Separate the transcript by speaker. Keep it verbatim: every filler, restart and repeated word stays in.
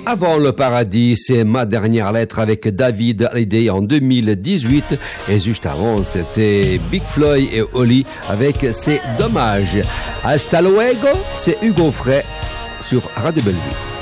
Speaker 1: Avant le paradis, c'est Ma dernière lettre avec David Hallyday en deux mille dix-huit. Et juste avant, c'était Big Floyd et Oli avec C'est dommage. Hasta luego, c'est Hugo Frey sur Radio Bellevue.